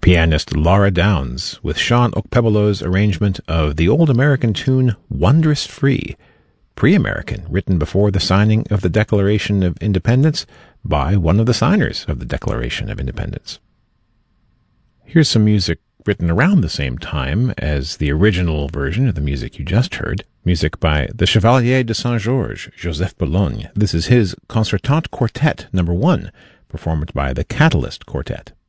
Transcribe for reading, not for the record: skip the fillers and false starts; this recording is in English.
pianist Laura Downs with Sean Okpebolo's arrangement of the old American tune Wondrous Free, pre-American, written before the signing of the Declaration of Independence by one of the signers of the Declaration of Independence. Here's some music written around the same time as the original version of the music you just heard, music by the Chevalier de Saint-Georges, Joseph Boulogne. This is his Concertante Quartet No. 1, performed by the Catalyst Quartet.